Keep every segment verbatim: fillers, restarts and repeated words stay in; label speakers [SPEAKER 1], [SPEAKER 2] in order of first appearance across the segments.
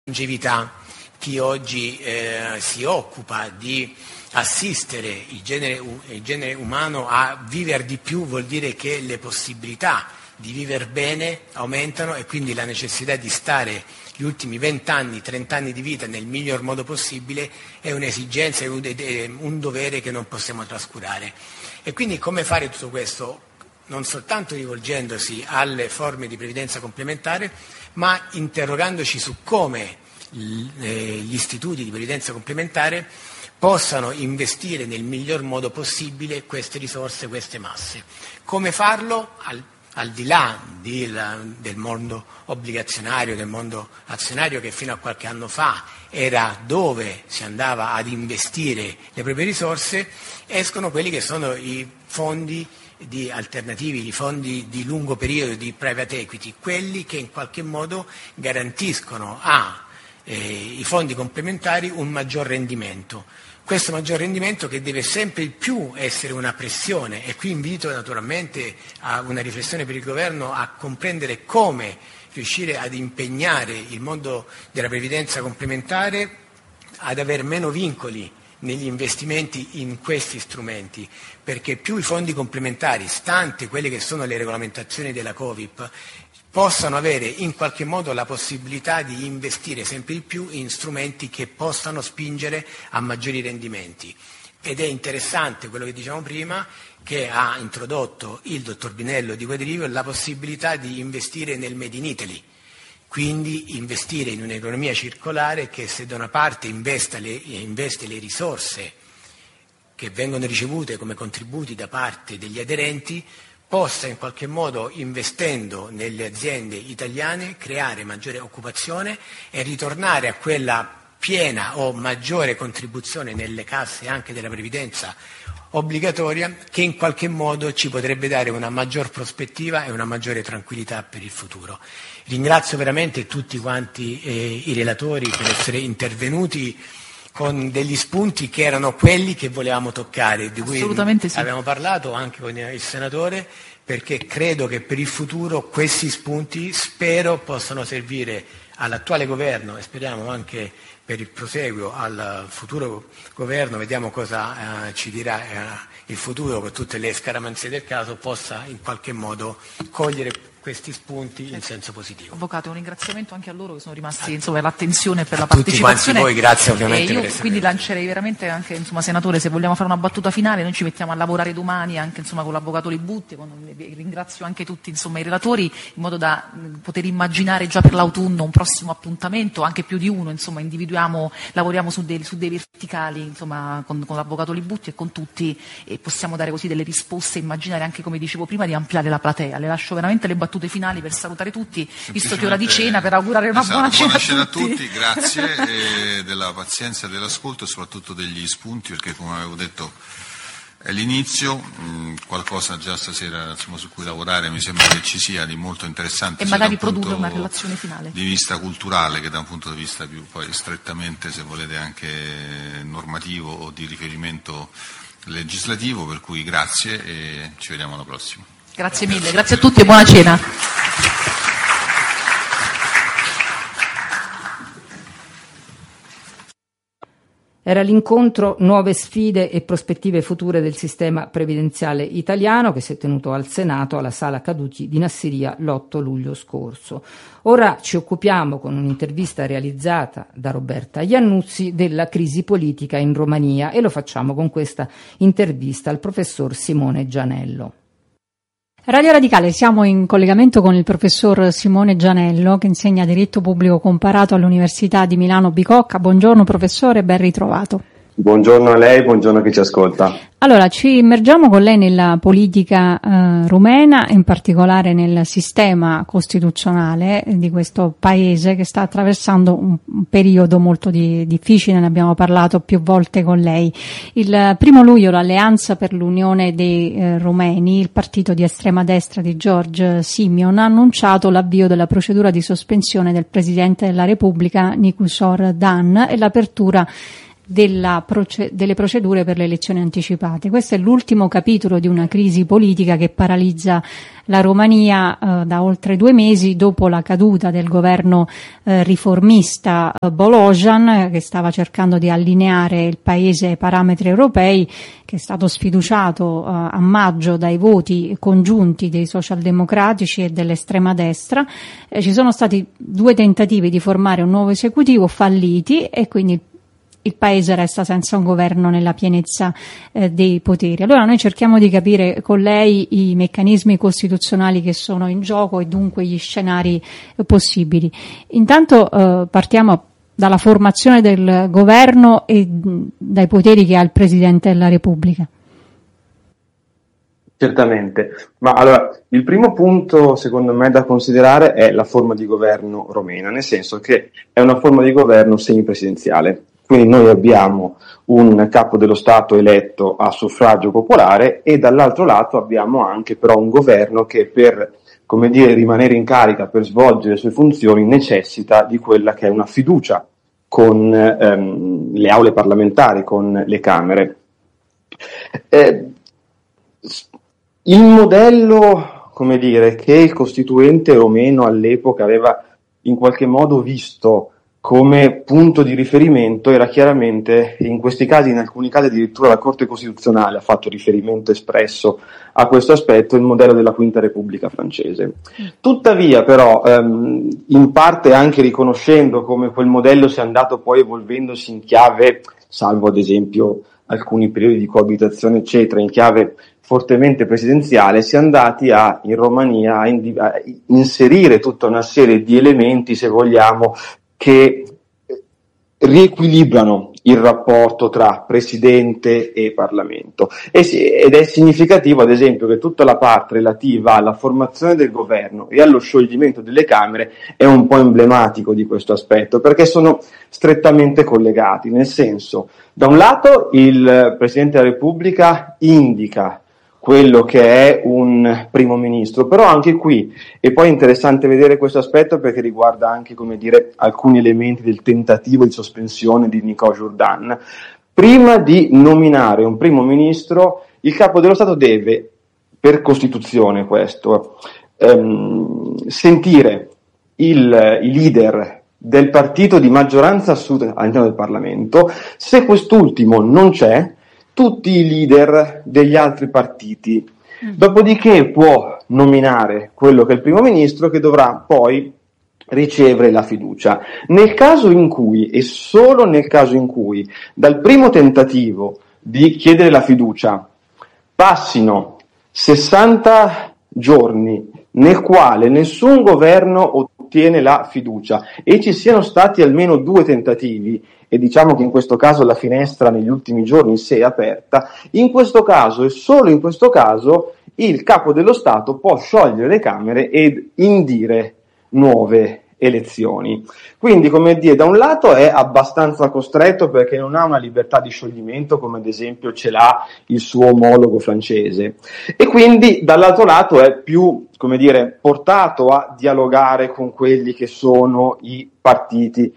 [SPEAKER 1] longevità. Chi oggi eh, si occupa di assistere il genere, il genere umano a vivere di più vuol dire che le possibilità di vivere bene aumentano e quindi la necessità di stare gli ultimi vent'anni, trent'anni di vita nel miglior modo possibile è un'esigenza, è un dovere che non possiamo trascurare. E quindi come fare tutto questo? Non soltanto rivolgendosi alle forme di previdenza complementare, ma interrogandoci su come gli istituti di previdenza complementare possano investire nel miglior modo possibile queste risorse, queste masse. Come farlo? Al, al di là di la, del mondo obbligazionario, del mondo azionario che fino a qualche anno fa era dove si andava ad investire le proprie risorse, escono quelli che sono i fondi di alternativi, i fondi di lungo periodo, di private equity, quelli che in qualche modo garantiscono a eh, i fondi complementari un maggior rendimento. Questo maggior rendimento che deve sempre più essere una pressione, e qui invito naturalmente a una riflessione per il governo a comprendere come riuscire ad impegnare il mondo della previdenza complementare ad avere meno vincoli negli investimenti in questi strumenti, perché più i fondi complementari, stante quelle che sono le regolamentazioni della Covip, possano avere in qualche modo la possibilità di investire sempre di più in strumenti che possano spingere a maggiori rendimenti. Ed è interessante quello che dicevamo prima, che ha introdotto il dottor Binello di Quadrivio, la possibilità di investire nel Made in Italy. Quindi investire in un'economia circolare che, se da una parte investe le, investe le risorse che vengono ricevute come contributi da parte degli aderenti, possa in qualche modo, investendo nelle aziende italiane, creare maggiore occupazione e ritornare a quella piena o maggiore contribuzione nelle casse anche della previdenza obbligatoria, che in qualche modo ci potrebbe dare una maggior prospettiva e una maggiore tranquillità per il futuro. Ringrazio veramente tutti quanti eh, i relatori per essere intervenuti con degli spunti che erano quelli che volevamo toccare, di cui sì. Abbiamo parlato anche con il senatore, perché credo che per il futuro questi spunti spero possano servire all'attuale governo e speriamo anche per il proseguo al futuro governo, vediamo cosa eh, ci dirà eh, il futuro con tutte le scaramanzie del caso, possa in qualche modo cogliere questi spunti in senso positivo.
[SPEAKER 2] Avvocato, un ringraziamento anche a loro che sono rimasti insomma, per l'attenzione e per la partecipazione.
[SPEAKER 1] Tutti quanti voi, grazie ovviamente.
[SPEAKER 2] E io
[SPEAKER 1] per
[SPEAKER 2] quindi lancerei veramente anche, insomma, senatore, se vogliamo fare una battuta finale, noi ci mettiamo a lavorare domani anche insomma, con l'avvocato Libutti, con, ringrazio anche tutti insomma, i relatori, in modo da mh, poter immaginare già per l'autunno un prossimo appuntamento, anche più di uno, insomma, individuiamo, lavoriamo su dei, su dei verticali insomma, con, con l'avvocato Libutti e con tutti, e possiamo dare così delle risposte, immaginare anche, come dicevo prima, di ampliare la platea. Le lascio veramente le battute finali per salutare tutti, visto che è ora di cena, per augurare una
[SPEAKER 3] esatto,
[SPEAKER 2] buona cena,
[SPEAKER 3] buona cena
[SPEAKER 2] a tutti.
[SPEAKER 3] a tutti, grazie e della pazienza e dell'ascolto e soprattutto degli spunti, perché come avevo detto è l'inizio, mh, qualcosa già stasera insomma, su cui lavorare mi sembra che ci sia di molto interessante,
[SPEAKER 2] e magari produrre una relazione finale
[SPEAKER 3] di vista culturale che da un punto di vista più poi strettamente, se volete, anche normativo o di riferimento legislativo, per cui grazie e ci vediamo alla prossima.
[SPEAKER 2] Grazie mille, grazie a tutti e buona cena.
[SPEAKER 4] Era l'incontro Nuove sfide e prospettive future del sistema previdenziale italiano, che si è tenuto al Senato alla Sala Caduti di Nassiria l'otto luglio scorso. Ora ci occupiamo, con un'intervista realizzata da Roberta Iannuzzi, della crisi politica in Romania, e lo facciamo con questa intervista al professor Simone Gianello.
[SPEAKER 5] Radio Radicale, siamo in collegamento con il professor Simone Gianello, che insegna diritto pubblico comparato all'Università di Milano Bicocca. Buongiorno professore, ben ritrovato.
[SPEAKER 6] Buongiorno a lei, buongiorno a chi ci ascolta.
[SPEAKER 5] Allora, ci immergiamo con lei nella politica eh, rumena, in particolare nel sistema costituzionale di questo paese che sta attraversando un, un periodo molto di, difficile, ne abbiamo parlato più volte con lei. Il primo luglio l'Alleanza per l'Unione dei eh, Rumeni, il partito di estrema destra di George Simion, ha annunciato l'avvio della procedura di sospensione del Presidente della Repubblica Nicusor Dan e l'apertura della proce- delle procedure per le elezioni anticipate. Questo è l'ultimo capitolo di una crisi politica che paralizza la Romania eh, da oltre due mesi dopo la caduta del governo eh, riformista eh, Bolojan, eh, che stava cercando di allineare il paese ai parametri europei, che è stato sfiduciato eh, a maggio dai voti congiunti dei socialdemocratici e dell'estrema destra. Eh, ci sono stati due tentativi di formare un nuovo esecutivo falliti e quindi il il paese resta senza un governo nella pienezza eh, dei poteri. Allora noi cerchiamo di capire con lei i meccanismi costituzionali che sono in gioco e dunque gli scenari eh, possibili. Intanto eh, partiamo dalla formazione del governo e mh, dai poteri che ha il Presidente della Repubblica.
[SPEAKER 6] Certamente, ma allora il primo punto secondo me da considerare è la forma di governo romena, nel senso che è una forma di governo semipresidenziale. Quindi noi abbiamo un capo dello Stato eletto a suffragio popolare e dall'altro lato abbiamo anche però un governo che per, come dire, rimanere in carica, per svolgere le sue funzioni, necessita di quella che è una fiducia con ehm, le aule parlamentari, con le Camere. Eh, il modello, come dire, che il Costituente romeno all'epoca aveva in qualche modo visto come punto di riferimento era chiaramente, in questi casi, in alcuni casi addirittura la Corte Costituzionale ha fatto riferimento espresso a questo aspetto, il modello della Quinta Repubblica francese. Tuttavia però, ehm, in parte anche riconoscendo come quel modello sia andato poi evolvendosi in chiave, salvo ad esempio alcuni periodi di coabitazione eccetera, in chiave fortemente presidenziale, si è andati a, in Romania a, indi- a inserire tutta una serie di elementi, se vogliamo, che riequilibrano il rapporto tra Presidente e Parlamento. E si, ed è significativo, ad esempio, che tutta la parte relativa alla formazione del governo e allo scioglimento delle Camere è un po' emblematico di questo aspetto, perché sono strettamente collegati, nel senso, da un lato il Presidente della Repubblica indica quello che è un primo ministro, però anche qui, e poi è interessante vedere questo aspetto perché riguarda anche, come dire, alcuni elementi del tentativo di sospensione di Nicole Jourdan. Prima di nominare un primo ministro, il capo dello Stato deve, per Costituzione questo, ehm, sentire il, i leader del partito di maggioranza assoluta all'interno del Parlamento. Se quest'ultimo non c'è, tutti i leader degli altri partiti. Dopodiché può nominare quello che è il primo ministro, che dovrà poi ricevere la fiducia. Nel caso in cui, e solo nel caso in cui, dal primo tentativo di chiedere la fiducia passino sessanta giorni nel quale nessun governo ottiene la fiducia e ci siano stati almeno due tentativi, e diciamo che in questo caso la finestra negli ultimi giorni si è aperta, in questo caso e solo in questo caso il capo dello Stato può sciogliere le Camere ed indire nuove elezioni. Quindi, come dire, da un lato è abbastanza costretto perché non ha una libertà di scioglimento come ad esempio ce l'ha il suo omologo francese, e quindi dall'altro lato è più, come dire, portato a dialogare con quelli che sono i partiti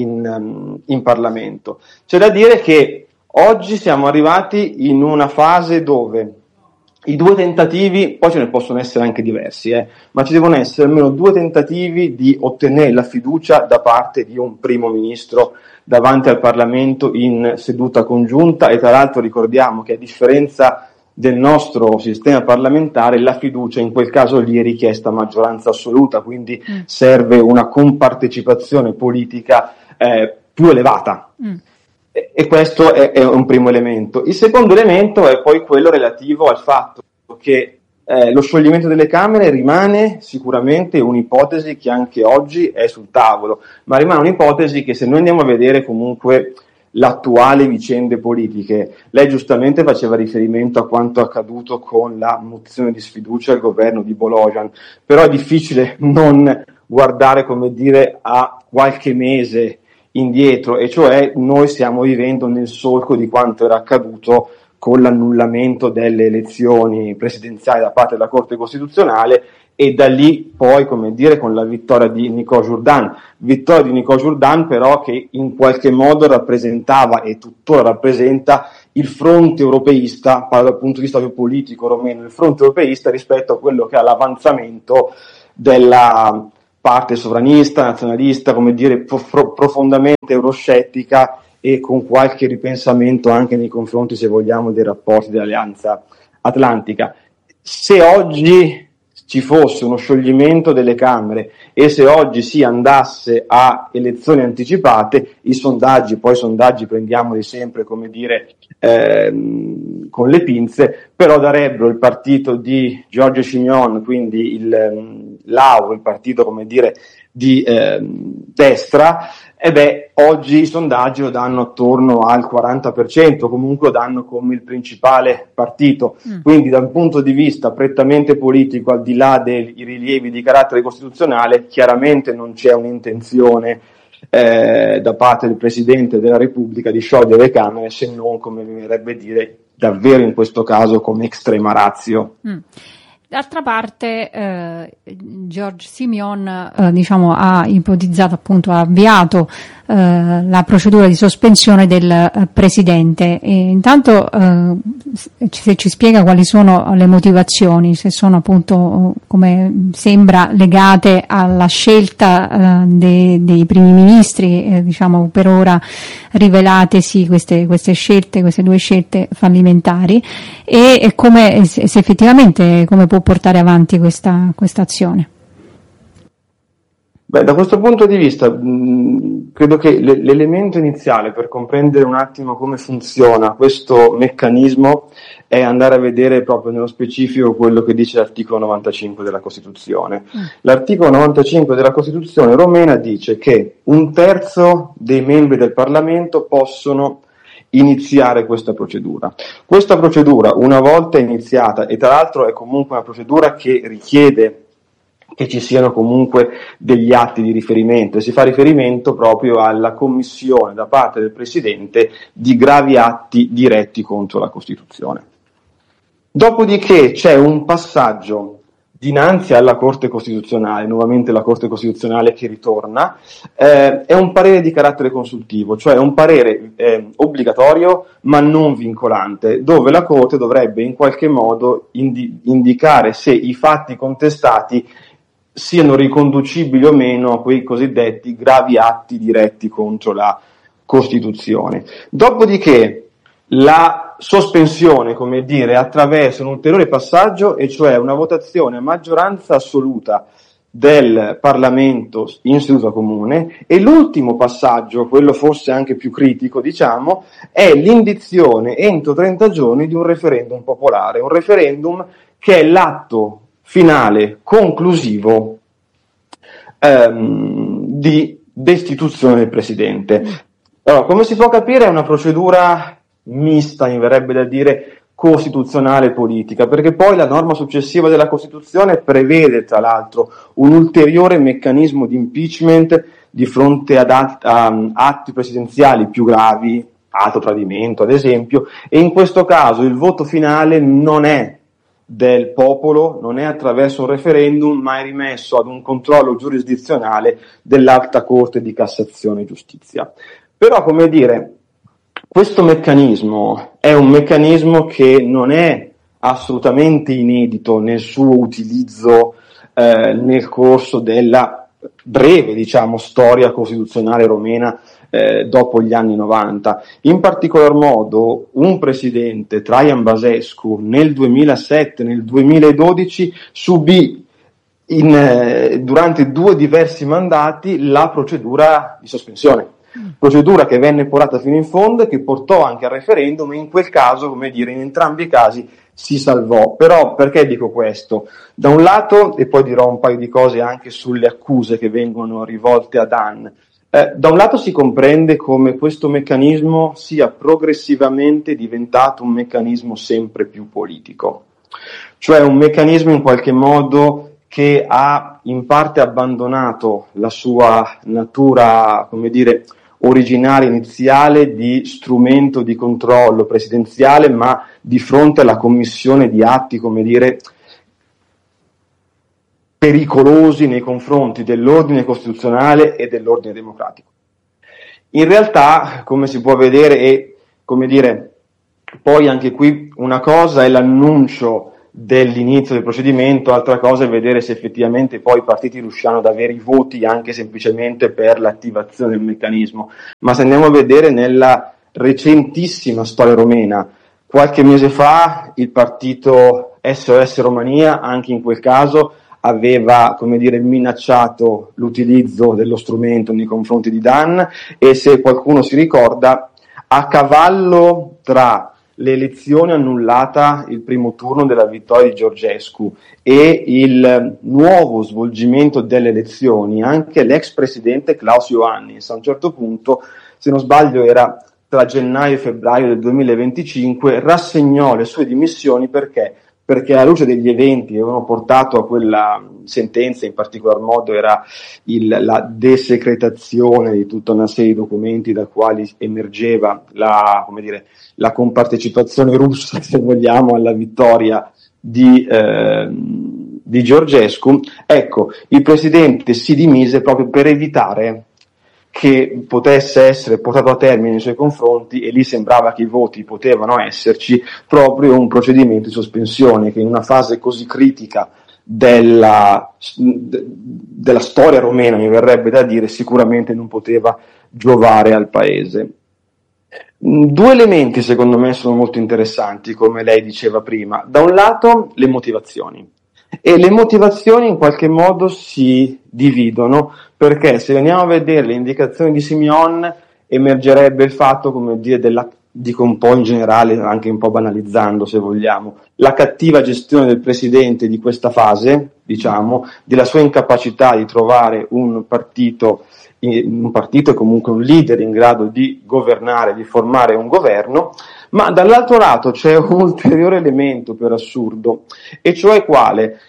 [SPEAKER 6] in, in Parlamento. C'è da dire che oggi siamo arrivati in una fase dove i due tentativi, poi ce ne possono essere anche diversi, eh, ma ci devono essere almeno due tentativi di ottenere la fiducia da parte di un primo ministro davanti al Parlamento in seduta congiunta, e tra l'altro ricordiamo che a differenza del nostro sistema parlamentare la fiducia in quel caso lì è richiesta a maggioranza assoluta, quindi mm. serve una compartecipazione politica eh, più elevata. Mm. E questo è, è un primo elemento. Il secondo elemento è poi quello relativo al fatto che eh, lo scioglimento delle Camere rimane sicuramente un'ipotesi che anche oggi è sul tavolo, ma rimane un'ipotesi che, se noi andiamo a vedere comunque l'attuale vicende politiche, lei giustamente faceva riferimento a quanto accaduto con la mozione di sfiducia al governo di Bolojan, però è difficile non guardare, come dire, a qualche mese indietro, e cioè noi stiamo vivendo nel solco di quanto era accaduto con l'annullamento delle elezioni presidenziali da parte della Corte Costituzionale, e da lì poi, come dire, con la vittoria di Nicot Jourdan, vittoria di Nicot Jourdan però che in qualche modo rappresentava e tuttora rappresenta il fronte europeista, parlo dal punto di vista più politico romeno, il fronte europeista rispetto a quello che è l'avanzamento della parte sovranista, nazionalista, come dire, pro- profondamente euroscettica e con qualche ripensamento anche nei confronti, se vogliamo, dei rapporti dell'Alleanza Atlantica. Se oggi ci fosse uno scioglimento delle Camere e se oggi si andasse a elezioni anticipate, i sondaggi, poi i sondaggi prendiamoli sempre, come dire, ehm, con le pinze, però darebbero il partito di Giorgio Chignon, quindi il l'A U, il partito, come dire, di eh, destra, e beh, oggi i sondaggi lo danno attorno al quaranta per cento, comunque lo danno come il principale partito. Mm. Quindi da un punto di vista prettamente politico, al di là dei rilievi di carattere costituzionale, chiaramente non c'è un'intenzione eh, da parte del Presidente della Repubblica di sciogliere le Camere, se non, come mi verrebbe dire, davvero in questo caso come extrema ratio. Mm.
[SPEAKER 5] D'altra parte, eh, George Simeon, eh, diciamo, ha ipotizzato, appunto, ha avviato eh, la procedura di sospensione del eh, Presidente. E intanto, eh, se ci spiega quali sono le motivazioni, se sono appunto, come sembra, legate alla scelta eh, de, dei primi ministri, eh, diciamo per ora rivelatesi queste, queste scelte, queste due scelte fallimentari, e, e come, se, se effettivamente, come può portare avanti questa, questa azione?
[SPEAKER 6] Beh, da questo punto di vista mh, credo che l- l'elemento iniziale per comprendere un attimo come funziona questo meccanismo è andare a vedere proprio nello specifico quello che dice l'articolo novantacinque della Costituzione. Mm. L'articolo novantacinque della Costituzione romena dice che un terzo dei membri del Parlamento possono iniziare questa procedura. Questa procedura, una volta iniziata, e tra l'altro è comunque una procedura che richiede che ci siano comunque degli atti di riferimento, e si fa riferimento proprio alla commissione da parte del Presidente di gravi atti diretti contro la Costituzione. Dopodiché c'è un passaggio dinanzi alla Corte Costituzionale, nuovamente la Corte Costituzionale che ritorna, eh, è un parere di carattere consultivo, cioè un parere eh, obbligatorio ma non vincolante, dove la Corte dovrebbe in qualche modo indi- indicare se i fatti contestati siano riconducibili o meno a quei cosiddetti gravi atti diretti contro la Costituzione. Dopodiché la sospensione, come dire, attraverso un ulteriore passaggio, e cioè una votazione a maggioranza assoluta del Parlamento in seduta comune, e l'ultimo passaggio, quello forse anche più critico, diciamo, è l'indizione entro trenta giorni di un referendum popolare, un referendum che è l'atto finale, conclusivo, ehm, di destituzione del Presidente. Allora, come si può capire, è una procedura mista, mi verrebbe da dire, costituzionale e politica, perché poi la norma successiva della Costituzione prevede, tra l'altro, un ulteriore meccanismo di impeachment di fronte ad at- a atti presidenziali più gravi, atto tradimento ad esempio, e in questo caso il voto finale non è del popolo, non è attraverso un referendum, ma è rimesso ad un controllo giurisdizionale dell'Alta Corte di Cassazione e Giustizia. Però, come dire, questo meccanismo è un meccanismo che non è assolutamente inedito nel suo utilizzo eh, nel corso della breve, diciamo, storia costituzionale romena eh, dopo gli anni novanta. In particolar modo un presidente, Traian Basescu, nel duemilasette, nel duemiladodici subì in, eh, durante due diversi mandati la procedura di sospensione. Procedura che venne portata fino in fondo e che portò anche al referendum, e in quel caso, come dire, in entrambi i casi si salvò. Però perché dico questo? Da un lato, e poi dirò un paio di cose anche sulle accuse che vengono rivolte ad Han, eh, da un lato si comprende come questo meccanismo sia progressivamente diventato un meccanismo sempre più politico, cioè un meccanismo in qualche modo che ha in parte abbandonato la sua natura, come dire, originaria iniziale di strumento di controllo presidenziale, ma di fronte alla commissione di atti, come dire, pericolosi nei confronti dell'ordine costituzionale e dell'ordine democratico. In realtà, come si può vedere, e come dire, poi anche qui una cosa è l'annuncio dell'inizio del procedimento, altra cosa è vedere se effettivamente poi i partiti riusciranno ad avere i voti anche semplicemente per l'attivazione del meccanismo. Ma se andiamo a vedere nella recentissima storia romena, qualche mese fa il partito S O S Romania, anche in quel caso, aveva, come dire, minacciato l'utilizzo dello strumento nei confronti di Dan, e se qualcuno si ricorda, a cavallo tra l'elezione annullata, il primo turno della vittoria di Georgescu, e il nuovo svolgimento delle elezioni, anche l'ex presidente Klaus Iohannis a un certo punto, se non sbaglio era tra gennaio e febbraio del duemilaventicinque, rassegnò le sue dimissioni perché perché alla luce degli eventi che avevano portato a quella sentenza, in particolar modo era il, la desecretazione di tutta una serie di documenti da quali emergeva la, come dire, la compartecipazione russa, se vogliamo, alla vittoria di, eh, di Georgescu. Ecco, il presidente si dimise proprio per evitare che potesse essere portato a termine nei suoi confronti, e lì sembrava che i voti potevano esserci, proprio un procedimento di sospensione che in una fase così critica della, della storia romena, mi verrebbe da dire, sicuramente non poteva giovare al paese. Due elementi secondo me sono molto interessanti, come lei diceva prima. Da un lato le motivazioni, e le motivazioni in qualche modo si dividono, perché se andiamo a vedere le indicazioni di Simeon emergerebbe il fatto, come dire, della, dico un po' in generale, anche un po' banalizzando se vogliamo, la cattiva gestione del presidente di questa fase, diciamo, della sua incapacità di trovare un partito, un partito e comunque un leader in grado di governare, di formare un governo. Ma dall'altro lato c'è un ulteriore elemento, per assurdo, e cioè quale?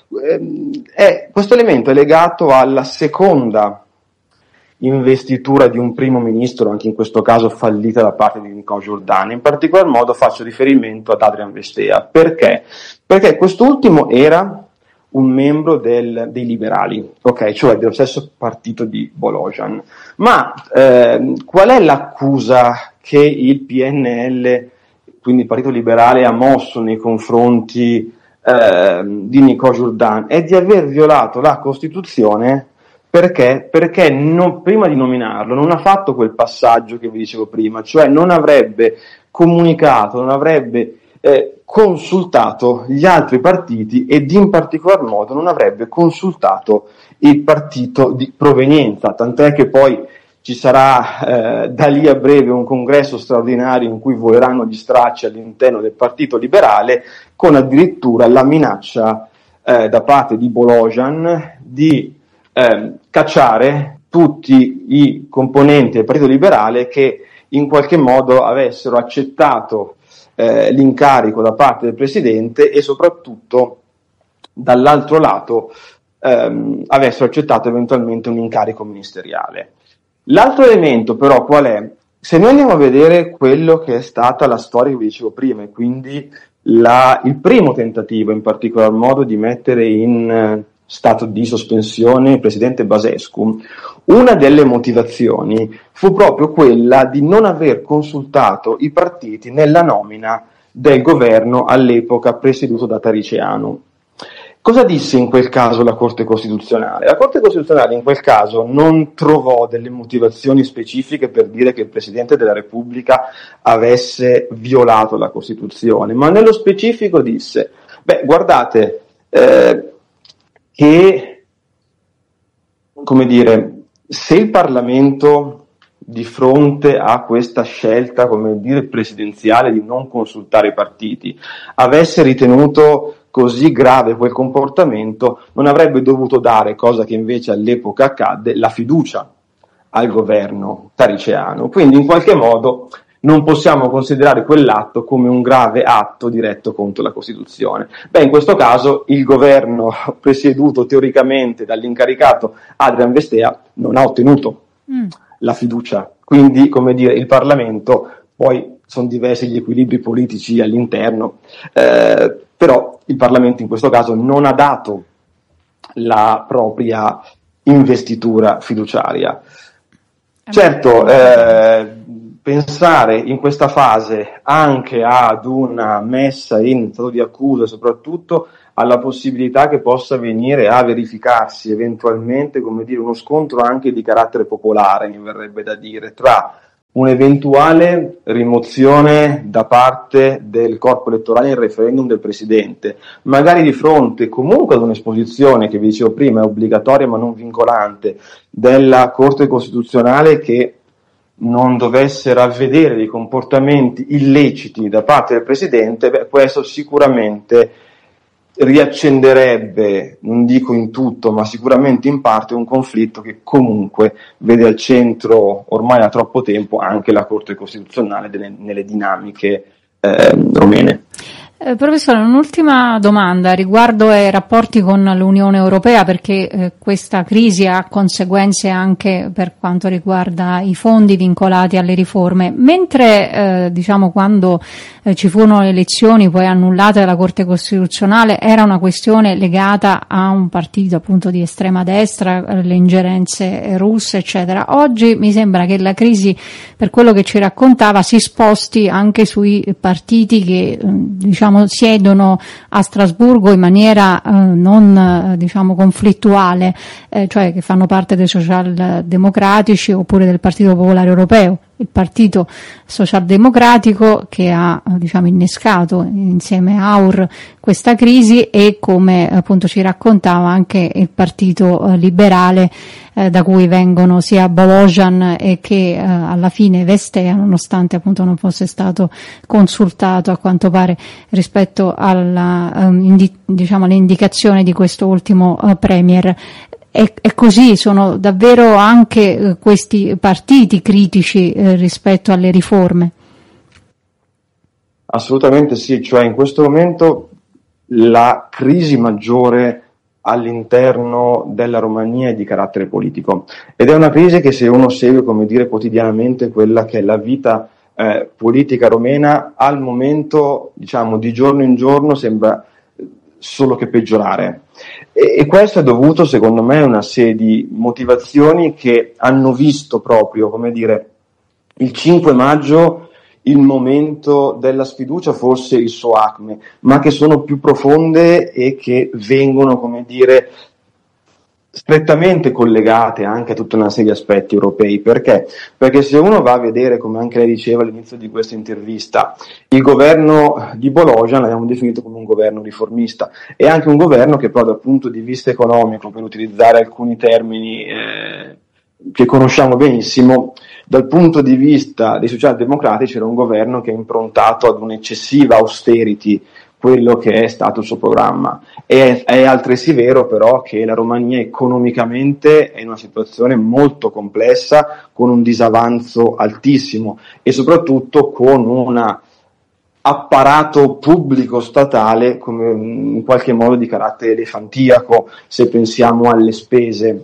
[SPEAKER 6] È, questo elemento è legato alla seconda investitura di un primo ministro, anche in questo caso fallita da parte di Niccolò Giordani. In particolar modo faccio riferimento ad Adrian Vestea. Perché? Perché quest'ultimo era un membro del, dei liberali, ok, cioè dello stesso partito di Bolojan. Ma eh, qual è l'accusa che il P N L, quindi il Partito Liberale, ha mosso nei confronti eh, di Niccolò Giordani? È di aver violato la Costituzione. Perché? Perché non, prima di nominarlo non ha fatto quel passaggio che vi dicevo prima, cioè non avrebbe comunicato, non avrebbe eh, consultato gli altri partiti, ed in particolar modo non avrebbe consultato il partito di provenienza, tant'è che poi ci sarà eh, da lì a breve un congresso straordinario in cui voleranno gli stracci all'interno del Partito Liberale, con addirittura la minaccia eh, da parte di Bolojan di eh, cacciare tutti i componenti del Partito Liberale che in qualche modo avessero accettato eh, l'incarico da parte del Presidente, e soprattutto dall'altro lato ehm, avessero accettato eventualmente un incarico ministeriale. L'altro elemento però qual è? Se noi andiamo a vedere quello che è stata la storia che vi dicevo prima, e quindi la, il primo tentativo in particolar modo di mettere in eh, stato di sospensione il presidente Basescu, una delle motivazioni fu proprio quella di non aver consultato i partiti nella nomina del governo all'epoca presieduto da Taricianu. Cosa disse in quel caso la Corte Costituzionale? La Corte Costituzionale in quel caso non trovò delle motivazioni specifiche per dire che il Presidente della Repubblica avesse violato la Costituzione, ma nello specifico disse, beh, guardate, eh, che, come dire, se il Parlamento di fronte a questa scelta, come dire, presidenziale di non consultare i partiti, avesse ritenuto così grave quel comportamento, non avrebbe dovuto dare, cosa che invece all'epoca accadde, la fiducia al governo Taricianu. Quindi in qualche modo non possiamo considerare quell'atto come un grave atto diretto contro la Costituzione. Beh, in questo caso il governo presieduto teoricamente dall'incaricato Adrian Vestea non ha ottenuto mm. la fiducia quindi, come dire, il Parlamento, poi sono diversi gli equilibri politici all'interno, eh, però il Parlamento in questo caso non ha dato la propria investitura fiduciaria. Certo, eh, pensare in questa fase anche ad una messa in stato di accusa e soprattutto alla possibilità che possa venire a verificarsi eventualmente, come dire, uno scontro anche di carattere popolare, mi verrebbe da dire, tra un'eventuale rimozione da parte del corpo elettorale in referendum del Presidente, magari di fronte comunque ad un'esposizione che vi dicevo prima è obbligatoria ma non vincolante della Corte Costituzionale che non dovesse ravvedere dei comportamenti illeciti da parte del Presidente, beh, questo sicuramente riaccenderebbe, non dico in tutto, ma sicuramente in parte un conflitto che comunque vede al centro ormai da troppo tempo anche la Corte Costituzionale delle, nelle dinamiche eh, romene.
[SPEAKER 5] Eh, professore, un'ultima domanda riguardo ai rapporti con l'Unione Europea, perché eh, questa crisi ha conseguenze anche per quanto riguarda i fondi vincolati alle riforme. Mentre eh, diciamo quando eh, ci furono le elezioni poi annullate dalla Corte Costituzionale era una questione legata a un partito appunto di estrema destra, le ingerenze russe eccetera. Oggi mi sembra che la crisi, per quello che ci raccontava, si sposti anche sui partiti che diciamo siedono a Strasburgo in maniera eh, non eh, diciamo conflittuale, eh, cioè che fanno parte dei socialdemocratici oppure del Partito Popolare Europeo. Il Partito Socialdemocratico che ha diciamo innescato insieme a A U R questa crisi e, come appunto ci raccontava, anche il Partito eh, Liberale eh, da cui vengono sia Bolojan e che eh, alla fine Vestea, nonostante appunto non fosse stato consultato a quanto pare rispetto alla eh, indi- diciamo alle indicazioni di questo ultimo eh, premier. E, e così sono davvero anche eh, questi partiti critici eh, rispetto alle riforme?
[SPEAKER 6] Assolutamente sì, cioè in questo momento la crisi maggiore all'interno della Romania è di carattere politico ed è una crisi che, se uno segue, come dire, quotidianamente quella che è la vita eh, politica romena, al momento, diciamo, di giorno in giorno sembra solo che peggiorare. E, e questo è dovuto, secondo me, a una serie di motivazioni che hanno visto proprio, come dire, il cinque maggio il momento della sfiducia, forse il suo acme, ma che sono più profonde e che vengono, come dire, strettamente collegate anche a tutta una serie di aspetti europei. Perché? Perché se uno va a vedere, come anche lei diceva all'inizio di questa intervista, il governo di Bolojan l'abbiamo definito come un governo riformista, e anche un governo che però dal punto di vista economico, per utilizzare alcuni termini eh, che conosciamo benissimo, dal punto di vista dei socialdemocratici era un governo che è improntato ad un'eccessiva austerity, quello che è stato il suo programma. È, è altresì vero però che la Romania economicamente è in una situazione molto complessa, con un disavanzo altissimo e soprattutto con un apparato pubblico statale come in qualche modo di carattere elefantiaco, se pensiamo alle spese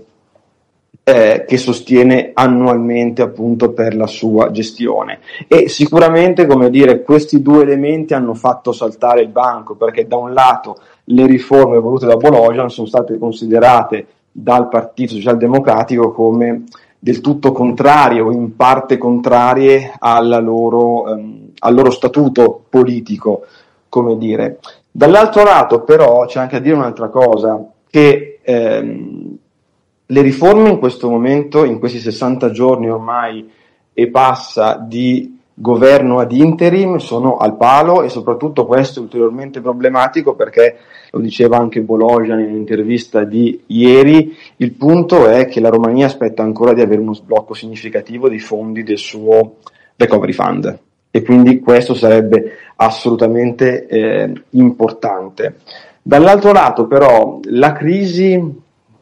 [SPEAKER 6] Eh, che sostiene annualmente appunto per la sua gestione. E sicuramente, come dire, questi due elementi hanno fatto saltare il banco, perché da un lato le riforme volute da Bolojan sono state considerate dal Partito Socialdemocratico come del tutto contrarie o in parte contrarie alla loro, ehm, al loro statuto politico, come dire. Dall'altro lato però c'è anche a dire un'altra cosa, che ehm, le riforme in questo momento, in questi sessanta giorni ormai e passa di governo ad interim, sono al palo, e soprattutto questo è ulteriormente problematico perché, lo diceva anche Bolojan in un'intervista di ieri, il punto è che la Romania aspetta ancora di avere uno sblocco significativo dei fondi del suo Recovery Fund, e quindi questo sarebbe assolutamente eh, importante. Dall'altro lato però la crisi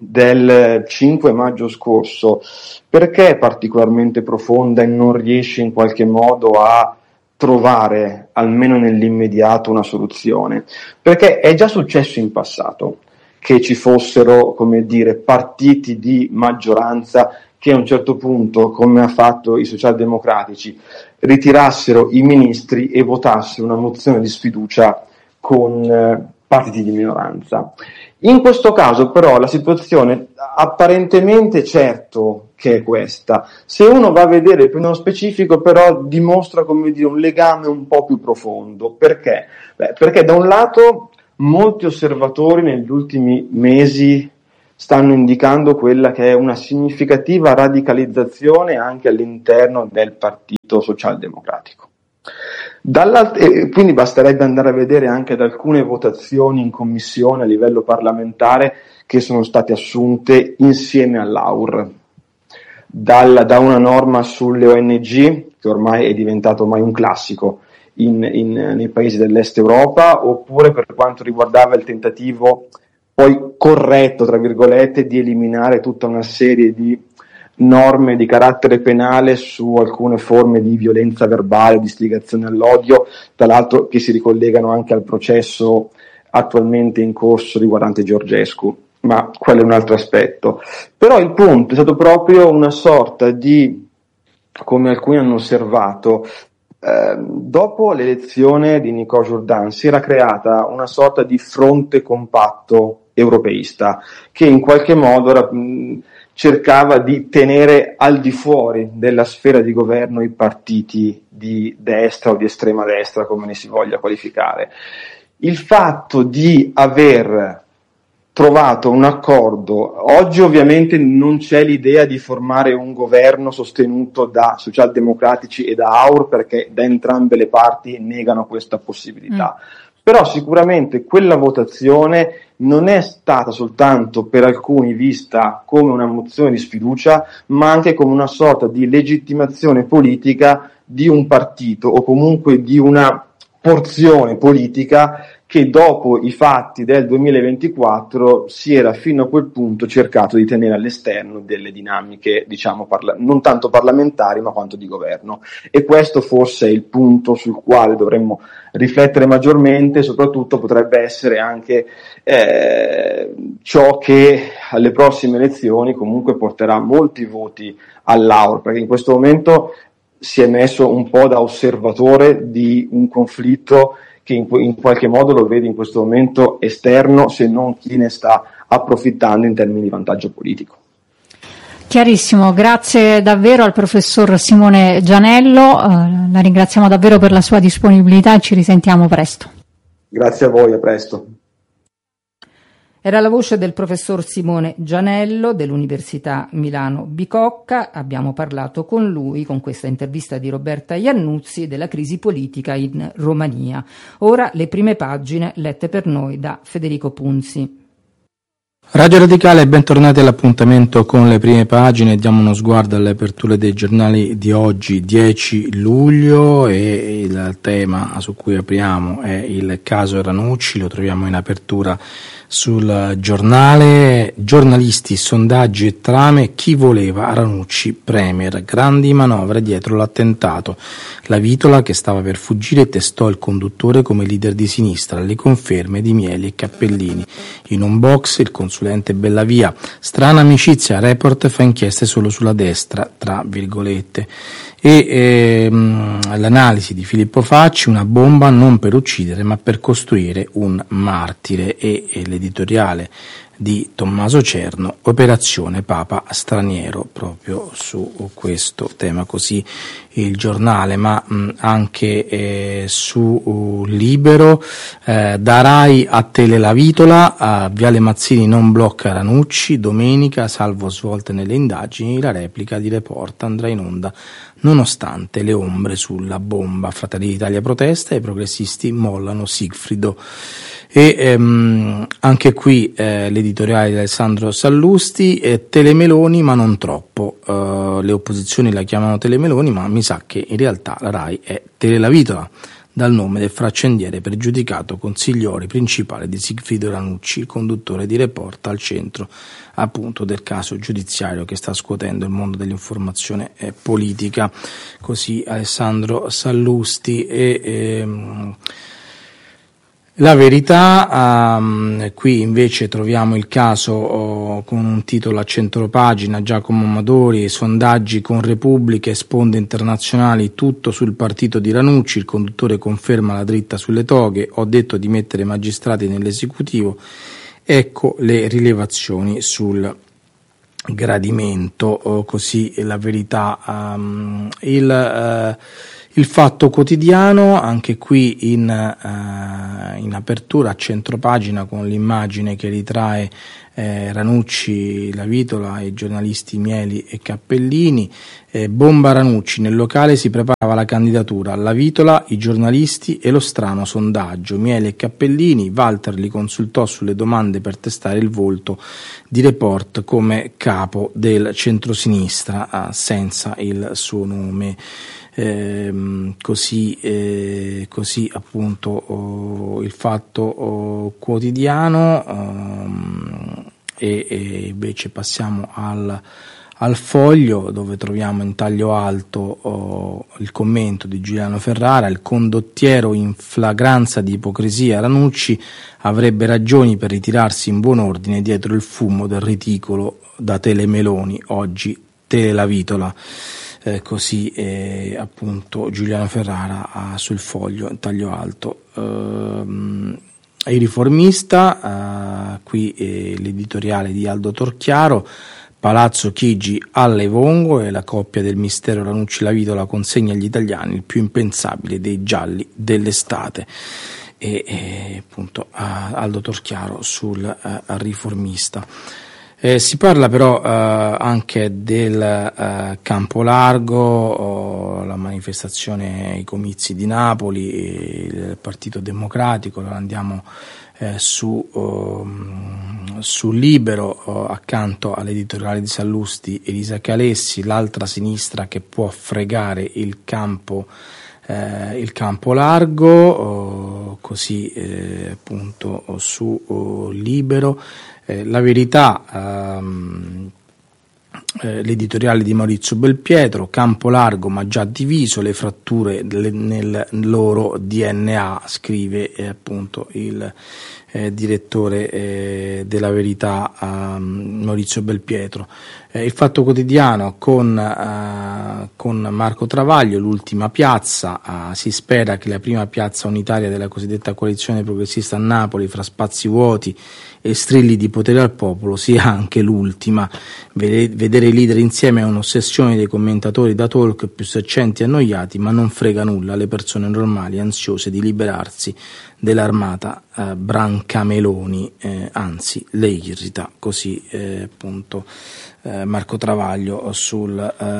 [SPEAKER 6] del cinque maggio scorso, perché è particolarmente profonda e non riesce in qualche modo a trovare, almeno nell'immediato, una soluzione? Perché è già successo in passato che ci fossero, come dire, partiti di maggioranza che a un certo punto, come ha fatto i socialdemocratici, ritirassero i ministri e votassero una mozione di sfiducia con eh, partiti di minoranza. In questo caso però la situazione apparentemente certo che è questa, se uno va a vedere più nello specifico però dimostra, come dire, un legame un po' più profondo. Perché? Beh, perché da un lato molti osservatori negli ultimi mesi stanno indicando quella che è una significativa radicalizzazione anche all'interno del Partito Socialdemocratico. E quindi basterebbe andare a vedere anche ad alcune votazioni in commissione a livello parlamentare che sono state assunte insieme all'A U R, Dalla, da una norma sulle O N G, che ormai è diventato ormai un classico in, in, nei paesi dell'Est Europa, oppure per quanto riguardava il tentativo poi corretto, tra virgolette, di eliminare tutta una serie di norme di carattere penale su alcune forme di violenza verbale, di istigazione all'odio, tra l'altro che si ricollegano anche al processo attualmente in corso riguardante Georgescu, ma quello è un altro aspetto. Però il punto è stato proprio una sorta di, come alcuni hanno osservato, eh, dopo l'elezione di Nicolas Jourdan si era creata una sorta di fronte compatto europeista che in qualche modo era, mh, cercava di tenere al di fuori della sfera di governo i partiti di destra o di estrema destra, come ne si voglia qualificare. Il fatto di aver trovato un accordo, oggi ovviamente non c'è l'idea di formare un governo sostenuto da socialdemocratici e da A U R, perché da entrambe le parti negano questa possibilità. Mm. Però sicuramente quella votazione non è stata soltanto per alcuni vista come una mozione di sfiducia, ma anche come una sorta di legittimazione politica di un partito o comunque di una porzione politica che dopo i fatti del duemilaventiquattro si era fino a quel punto cercato di tenere all'esterno delle dinamiche, diciamo, parla- non tanto parlamentari ma quanto di governo. E questo forse è il punto sul quale dovremmo riflettere maggiormente, soprattutto potrebbe essere anche eh, ciò che alle prossime elezioni comunque porterà molti voti all'A U R, perché in questo momento si è messo un po' da osservatore di un conflitto che in, in qualche modo lo vede in questo momento esterno, se non chi ne sta approfittando in termini di vantaggio politico.
[SPEAKER 5] Chiarissimo, grazie davvero al professor Simone Gianello, uh, la ringraziamo davvero per la sua disponibilità e ci risentiamo presto.
[SPEAKER 6] Grazie a voi, a presto.
[SPEAKER 4] Era la voce del professor Simone Gianello dell'Università Milano Bicocca. Abbiamo parlato con lui, con questa intervista di Roberta Iannuzzi, della crisi politica in Romania. Ora le prime pagine lette per noi da Federico Punzi.
[SPEAKER 7] Radio Radicale, bentornati all'appuntamento con le prime pagine. Diamo uno sguardo alle aperture dei giornali di oggi, dieci luglio, e il tema su cui apriamo è il caso Ranucci. Lo troviamo in apertura sul giornale. Giornalisti, sondaggi e trame, chi voleva Ranucci premier, grandi manovre dietro l'attentato. La Vitola, che stava per fuggire, testò il conduttore come leader di sinistra, le conferme di Mieli e Cappellini. In un box il consulente Bellavia, strana amicizia, Report fa inchieste solo sulla destra, tra virgolette. E ehm, l'analisi di Filippo Facci, una bomba non per uccidere ma per costruire un martire, e, e l'editoriale di Tommaso Cerno, Operazione Papa Straniero, proprio su questo tema, così il giornale, ma mh, anche eh, su uh, Libero, eh, da Rai a Tele La Vitola, a Viale Mazzini non blocca Ranucci, domenica, salvo svolte nelle indagini, la replica di Report andrà in onda nonostante le ombre sulla bomba. Fratelli d'Italia protesta e i progressisti mollano Sigfrido. E ehm, anche qui eh, l'editoriale di Alessandro Sallusti, eh, Telemeloni ma non troppo, uh, le opposizioni la chiamano Telemeloni ma mi sa che in realtà la Rai è Tele La Vitola, dal nome del faccendiere pregiudicato consigliere principale di Sigfrido Ranucci, il conduttore di Report, al centro appunto del caso giudiziario che sta scuotendo il mondo dell'informazione eh, politica. Così Alessandro Sallusti. E ehm, La Verità, um, qui invece troviamo il caso oh, con un titolo a centropagina, Giacomo Amadori, sondaggi con Repubblica e sponde internazionali, tutto sul partito di Ranucci, il conduttore conferma la dritta sulle toghe, ho detto di mettere magistrati nell'esecutivo, ecco le rilevazioni sul gradimento, oh, così La Verità. Um, il... Uh, Il Fatto Quotidiano, anche qui in, uh, in apertura a centropagina con l'immagine che ritrae eh, Ranucci, La Vitola e i giornalisti Mieli e Cappellini. Eh, bomba Ranucci, nel locale si preparava la candidatura, La Vitola, i giornalisti e lo strano sondaggio. Mieli e Cappellini, Walter li consultò sulle domande per testare il volto di Report come capo del centrosinistra, uh, senza il suo nome. Eh, così, eh, così appunto oh, il Fatto oh, Quotidiano um, e, e invece passiamo al, al Foglio, dove troviamo in taglio alto oh, il commento di Giuliano Ferrara: il condottiero in flagranza di ipocrisia Ranucci avrebbe ragioni per ritirarsi in buon ordine dietro il fumo del reticolo da Telemeloni, oggi Tele Vitola. Eh, così eh, appunto Giuliano Ferrara ah, sul Foglio in taglio alto. Ehm, il Riformista, eh, qui eh, l'editoriale di Aldo Torchiaro, Palazzo Chigi alle Vongo e la coppia del mistero Ranucci La Vitola consegna agli italiani il più impensabile dei gialli dell'estate. E, e appunto Aldo Torchiaro sul eh, Riformista. Eh, si parla però eh, anche del eh, Campo Largo, oh, la manifestazione, i comizi di Napoli, il Partito Democratico. Allora andiamo eh, su, oh, su Libero, oh, accanto all'editoriale di Sallusti, Elisa Calessi, l'altra sinistra che può fregare il campo, eh, il campo largo, oh, così eh, appunto oh, su oh, Libero. Eh, La Verità, ehm, eh, l'editoriale di Maurizio Belpietro, campo largo ma già diviso, le fratture le, nel loro D N A, scrive eh, appunto il eh, direttore eh, della Verità, eh, Maurizio Belpietro. Eh, il Fatto Quotidiano con, eh, con Marco Travaglio, l'ultima piazza, eh, si spera che la prima piazza unitaria della cosiddetta coalizione progressista a Napoli, fra spazi vuoti e strilli di potere al popolo, sia anche l'ultima. Vedere i leader insieme è un'ossessione dei commentatori da talk più saccenti e annoiati, ma non frega nulla alle persone normali ansiose di liberarsi dell'armata eh, Brancameloni, eh, anzi le irrita, così eh, appunto eh, Marco Travaglio sul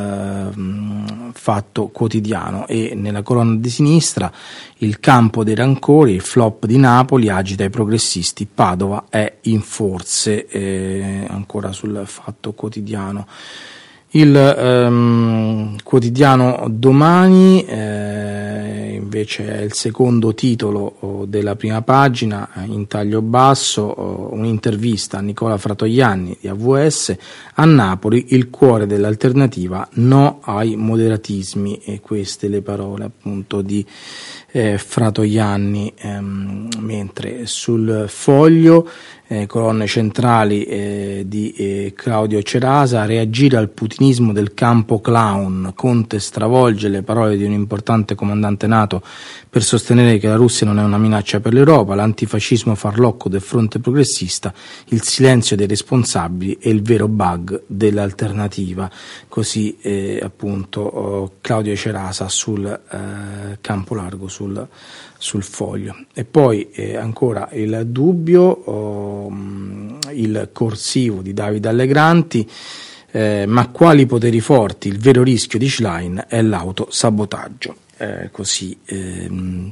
[SPEAKER 7] eh, Fatto Quotidiano. E nella colonna di sinistra il campo dei rancori, il flop di Napoli agita i progressisti, Padova è in forze, eh, ancora sul Fatto Quotidiano. Il ehm, quotidiano Domani eh, invece è il secondo titolo oh, della prima pagina, in taglio basso oh, un'intervista a Nicola Fratoianni di A V S: a Napoli il cuore dell'alternativa, no ai moderatismi, e queste le parole appunto di eh, Fratoianni, ehm, mentre sul Foglio Eh, colonne centrali eh, di eh, Claudio Cerasa: reagire al putinismo del campo clown, Conte stravolge le parole di un importante comandante NATO per sostenere che la Russia non è una minaccia per l'Europa, l'antifascismo farlocco del fronte progressista, il silenzio dei responsabili è il vero bug dell'alternativa. Così eh, appunto oh, Claudio Cerasa sul eh, campo largo, sul sul Foglio. E poi eh, ancora il Dubbio, oh, il corsivo di Davide Allegranti, eh, ma quali poteri forti, il vero rischio di Schlein è l'autosabotaggio, eh, così ehm,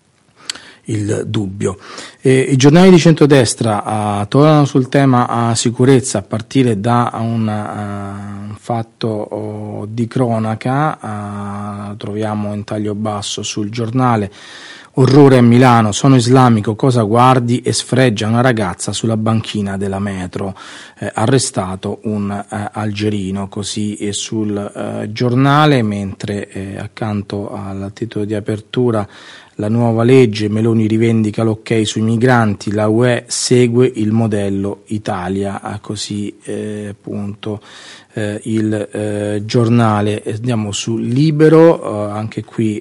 [SPEAKER 7] il Dubbio. E i giornali di centrodestra uh, tornano sul tema uh, sicurezza, a partire da un uh, fatto uh, di cronaca. Uh, troviamo in taglio basso sul Giornale Orrore a Milano, sono islamico, cosa guardi? E sfregia una ragazza sulla banchina della metro, eh, arrestato un eh, algerino, così è sul eh, giornale, mentre eh, accanto al titolo di apertura la nuova legge, Meloni rivendica l'ok sui migranti, la U E segue il modello Italia, così eh, appunto eh, il eh, giornale. Andiamo su Libero, eh, anche qui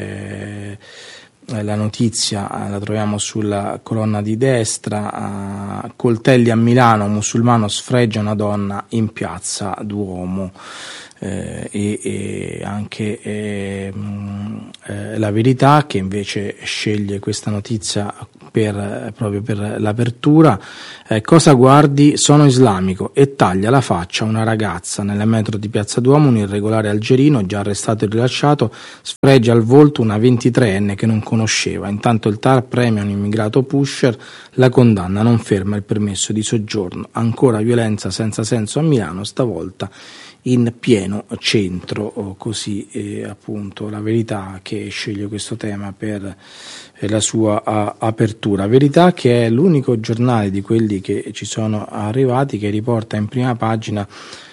[SPEAKER 7] eh, la notizia la troviamo sulla colonna di destra, uh, coltelli a Milano, musulmano sfregia una donna in piazza Duomo. Eh, e, e anche eh, eh, La Verità, che invece sceglie questa notizia per, proprio per l'apertura. Eh, cosa guardi? Sono islamico, e taglia la faccia a una ragazza nella metro di Piazza Duomo. Un irregolare algerino, già arrestato e rilasciato, sfregia al volto una ventitreenne che non conosceva. Intanto il T A R premia un immigrato pusher, la condanna non ferma il permesso di soggiorno. Ancora violenza senza senso a Milano, stavolta in pieno centro, così eh, appunto La Verità che sceglie questo tema per eh, la sua a, apertura. Verità che è l'unico giornale di quelli che ci sono arrivati che riporta in prima pagina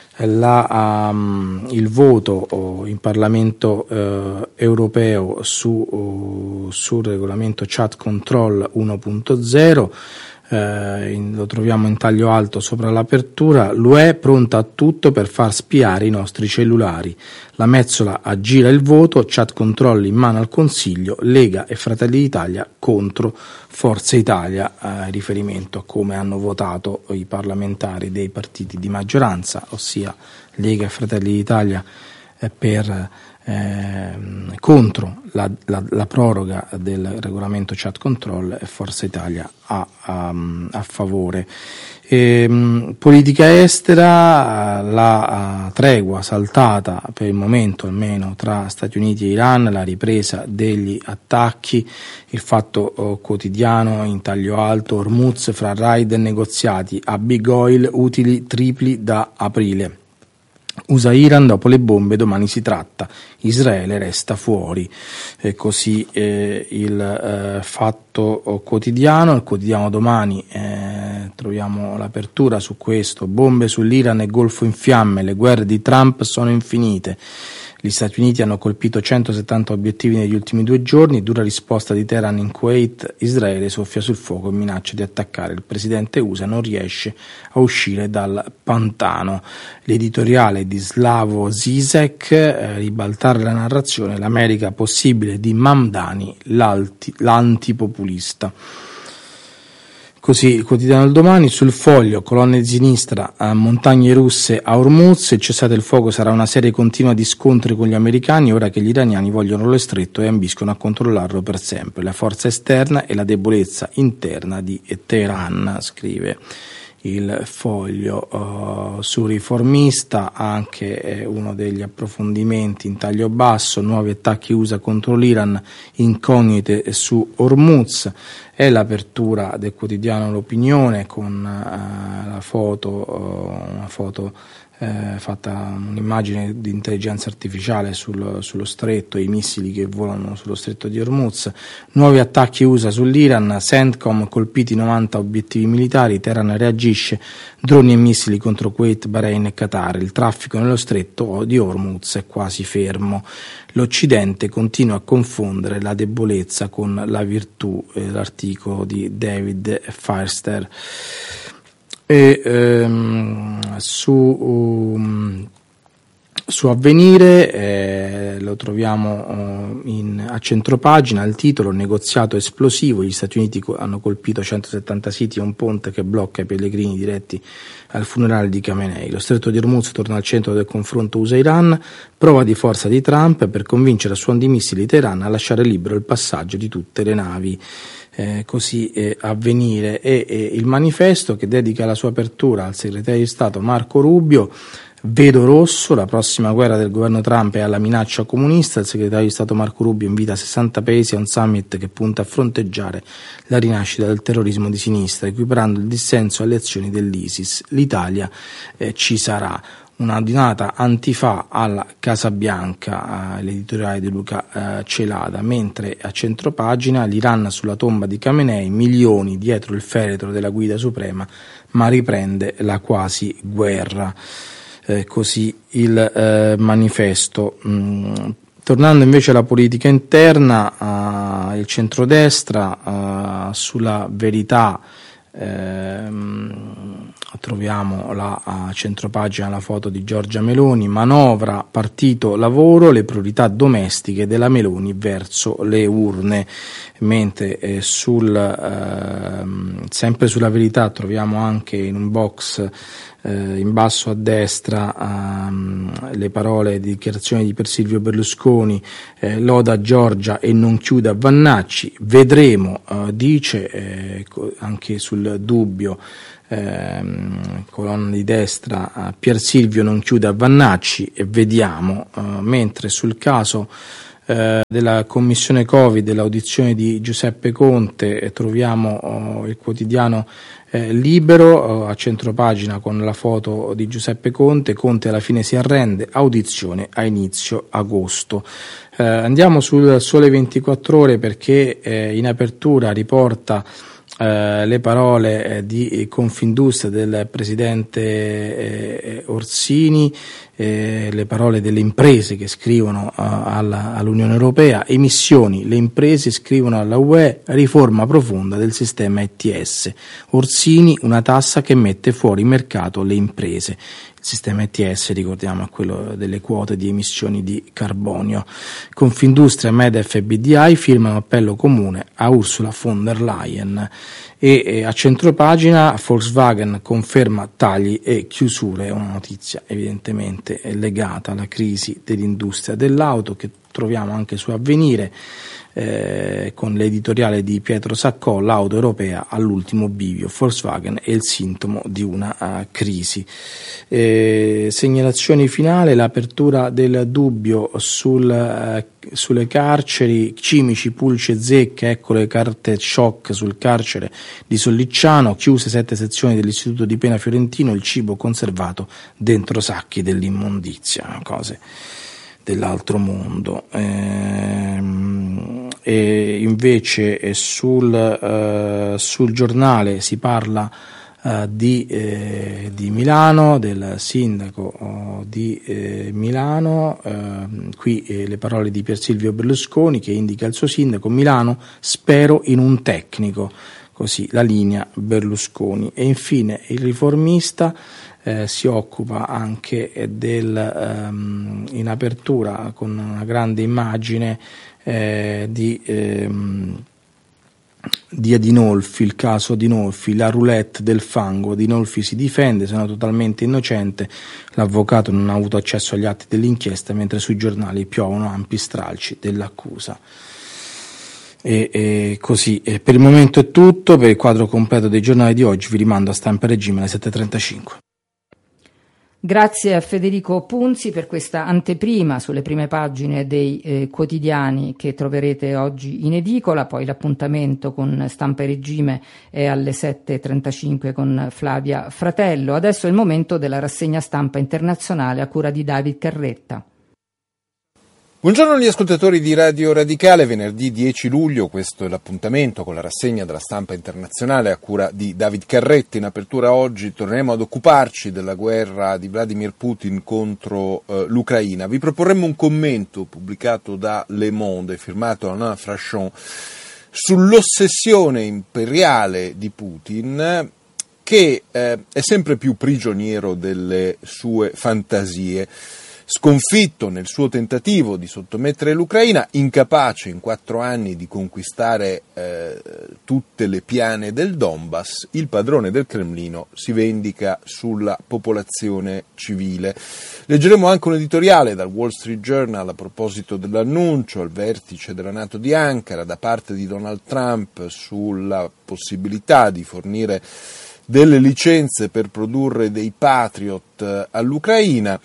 [SPEAKER 7] la, um, il voto oh, in Parlamento eh, europeo su, oh, sul regolamento chat control uno punto zero. Eh, in, lo troviamo in taglio alto sopra l'apertura. L'U E pronta a tutto per far spiare i nostri cellulari. La Mezzola aggira il voto, chat controlli in mano al Consiglio, Lega e Fratelli d'Italia contro Forza Italia, eh, riferimento a come hanno votato i parlamentari dei partiti di maggioranza, ossia Lega e Fratelli d'Italia eh, per Eh, contro la, la, la proroga del regolamento chat control e Forza Italia a, a, a favore. E, mh, politica estera, la tregua saltata per il momento almeno tra Stati Uniti e Iran, la ripresa degli attacchi, il Fatto oh, Quotidiano in taglio alto, Hormuz fra raid e negoziati, a Big Oil utili tripli da aprile. U S A-Iran, dopo le bombe domani si tratta, Israele resta fuori. E così eh, il eh, Fatto Quotidiano. Il Quotidiano Domani eh, troviamo l'apertura su questo: bombe sull'Iran e Golfo in fiamme, le guerre di Trump sono infinite. Gli Stati Uniti hanno colpito centosettanta obiettivi negli ultimi due giorni, dura risposta di Teheran in Kuwait, Israele soffia sul fuoco e minaccia di attaccare. Il presidente U S A non riesce a uscire dal pantano. L'editoriale di Slavo Zizek, eh, ribaltare la narrazione, l'America possibile di Mamdani, l'antipopulista. Così il Quotidiano del Domani. Sul Foglio, colonne di sinistra, a montagne russe a Hormuz, il cessate il fuoco sarà una serie continua di scontri con gli americani ora che gli iraniani vogliono lo stretto e ambiscono a controllarlo per sempre. La forza esterna e la debolezza interna di Teheran, scrive il Foglio. Uh, su Riformista anche eh, uno degli approfondimenti in taglio basso, nuovi attacchi U S A contro l'Iran, incognite su Hormuz. È l'apertura del quotidiano L'Opinione con uh, la foto, uh, una foto eh, fatta, un'immagine di intelligenza artificiale sul, sullo stretto, i missili che volano sullo stretto di Hormuz. Nuovi attacchi U S A sull'Iran, CENTCOM colpiti novanta obiettivi militari, Teheran reagisce, droni e missili contro Kuwait, Bahrain e Qatar, il traffico nello stretto di Hormuz è quasi fermo. L'Occidente continua a confondere la debolezza con la virtù, eh, l'articolo di David Firester. E ehm, su, um, su Avvenire eh, lo troviamo uh, in, a centropagina, il titolo: negoziato esplosivo, gli Stati Uniti co- hanno colpito centosettanta siti e un ponte che blocca i pellegrini diretti al funerale di Khamenei. Lo stretto di Hormuz torna al centro del confronto U S A-Iran, prova di forza di Trump per convincere a suon di missili Teheran a lasciare libero il passaggio di tutte le navi. Eh, così eh, Avvenire. E eh, il Manifesto, che dedica la sua apertura al segretario di Stato Marco Rubio. Vedo rosso, la prossima guerra del governo Trump è alla minaccia comunista. Il segretario di Stato Marco Rubio invita sessanta paesi a un summit che punta a fronteggiare la rinascita del terrorismo di sinistra, equiparando il dissenso alle azioni dell'ISIS. L'Italia eh, ci sarà. una dinata antifa alla Casa Bianca, eh, l'editoriale di Luca eh, Celada, mentre a centropagina l'Iran sulla tomba di Khamenei, milioni dietro il feretro della guida suprema, ma riprende la quasi guerra. Eh, così il eh, manifesto. Mm, tornando invece alla politica interna, eh, il centrodestra, eh, sulla Verità ehm, troviamo la a centropagina la foto di Giorgia Meloni, manovra partito lavoro, le priorità domestiche della Meloni verso le urne, mentre eh, sul, eh, sempre sulla Verità troviamo anche in un box eh, in basso a destra ehm, le parole di dichiarazione di per Silvio Berlusconi, eh, loda Giorgia e non chiuda Vannacci, vedremo, eh, dice eh, anche sul Dubbio, ehm, colonna di destra, eh, Pier Silvio non chiuda Vannacci e vediamo, eh, mentre sul caso eh, della commissione Covid, dell'audizione di Giuseppe Conte, eh, troviamo oh, il quotidiano eh, Libero, eh, a centropagina con la foto di Giuseppe Conte. Conte alla fine si arrende, audizione a inizio agosto. Eh, andiamo sul Sole ventiquattro Ore perché eh, in apertura riporta Eh, le parole eh, di Confindustria del presidente eh, Orsini, eh, le parole delle imprese che scrivono uh, alla, all'Unione Europea, emissioni, le imprese scrivono alla U E, riforma profonda del sistema E T S, Orsini, una tassa che mette fuori mercato le imprese. Il sistema E T S, ricordiamo, è quello delle quote di emissioni di carbonio. Confindustria, Medef e B D I firmano appello comune a Ursula von der Leyen. E, e a centropagina Volkswagen conferma tagli e chiusure, una notizia evidentemente legata alla crisi dell'industria dell'auto che troviamo anche su Avvenire, eh, con l'editoriale di Pietro Saccò, l'auto europea all'ultimo bivio, Volkswagen è il sintomo di una uh, crisi. Eh, segnalazioni finali, l'apertura del Dubbio sul, uh, sulle carceri, cimici, pulci e zecche, ecco le carte shock sul carcere di Sollicciano, chiuse sette sezioni dell'istituto di pena fiorentino, il cibo conservato dentro sacchi dell'immondizia, cose dell'altro mondo. Ehm, e invece sul, eh, sul giornale si parla eh, di, eh, di Milano, del sindaco oh, di eh, Milano, eh, qui eh, le parole di Pier Silvio Berlusconi che indica il suo sindaco: Milano, spero in un tecnico, così la linea Berlusconi. E infine il Riformista Eh, si occupa anche del, ehm, in apertura con una grande immagine eh, di, ehm, di Adinolfi, il caso Adinolfi, la roulette del fango. Adinolfi si difende, sono totalmente innocente, l'avvocato non ha avuto accesso agli atti dell'inchiesta, mentre sui giornali piovono ampi stralci dell'accusa. E, e così, e per il momento è tutto. Per il quadro completo dei giornali di oggi vi rimando a Stampa Regime alle sette e trentacinque.
[SPEAKER 4] Grazie a Federico Punzi per questa anteprima sulle prime pagine dei eh, quotidiani che troverete oggi in edicola. Poi l'appuntamento con Stampa e Regime è alle sette e trentacinque con Flavia Fratello. Adesso è il momento della rassegna stampa internazionale a cura di David Carretta.
[SPEAKER 8] Buongiorno agli ascoltatori di Radio Radicale, venerdì dieci luglio, questo è l'appuntamento con la rassegna della stampa internazionale a cura di David Carretti. In apertura oggi torneremo ad occuparci della guerra di Vladimir Putin contro eh, l'Ucraina. Vi proporremo un commento pubblicato da Le Monde, firmato da Alain Frachon, sull'ossessione imperiale di Putin, che eh, è sempre più prigioniero delle sue fantasie. Sconfitto nel suo tentativo di sottomettere l'Ucraina, incapace in quattro anni di conquistare eh, tutte le piane del Donbass, il padrone del Cremlino si vendica sulla popolazione civile. Leggeremo anche un editoriale dal Wall Street Journal a proposito dell'annuncio al vertice della NATO di Ankara da parte di Donald Trump sulla possibilità di fornire delle licenze per produrre dei Patriot all'Ucraina.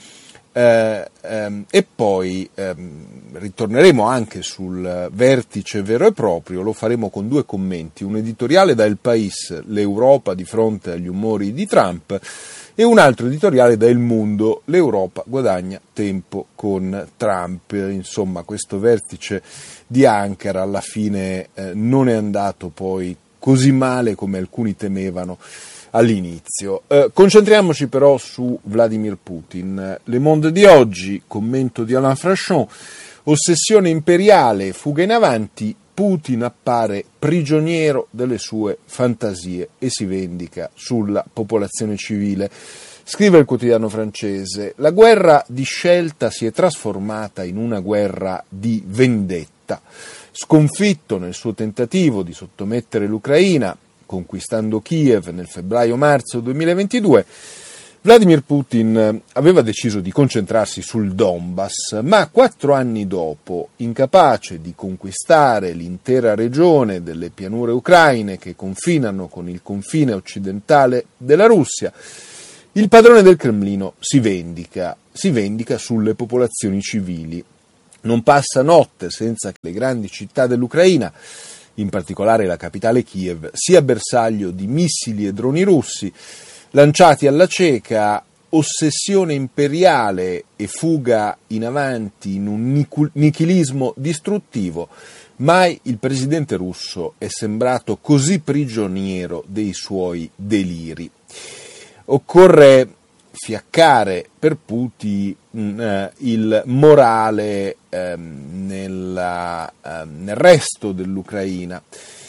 [SPEAKER 8] Eh, ehm, e poi ehm, ritorneremo anche sul vertice vero e proprio, lo faremo con due commenti, un editoriale da El País, l'Europa di fronte agli umori di Trump, e un altro editoriale da El Mundo, l'Europa guadagna tempo con Trump. Insomma, questo vertice di Ankara alla fine eh, non è andato poi così male come alcuni temevano all'inizio. Eh, concentriamoci però su Vladimir Putin. Le Monde di oggi, commento di Alain Frachon, ossessione imperiale, fuga in avanti, Putin appare prigioniero delle sue fantasie e si vendica sulla popolazione civile. Scrive il quotidiano francese, la guerra di scelta si è trasformata in una guerra di vendetta. Sconfitto nel suo tentativo di sottomettere l'Ucraina, conquistando Kiev nel febbraio-marzo duemilaventidue, Vladimir Putin aveva deciso di concentrarsi sul Donbass, ma quattro anni dopo, incapace di conquistare l'intera regione delle pianure ucraine che confinano con il confine occidentale della Russia, il padrone del Cremlino si vendica, si vendica sulle popolazioni civili. Non passa notte senza che le grandi città dell'Ucraina, in particolare la capitale Kiev, sia bersaglio di missili e droni russi lanciati alla cieca, ossessione imperiale e fuga in avanti in un nichilismo distruttivo. Mai il presidente russo è sembrato così prigioniero dei suoi deliri. Occorre fiaccare per Putin eh, il morale eh, nella, eh, nel resto dell'Ucraina.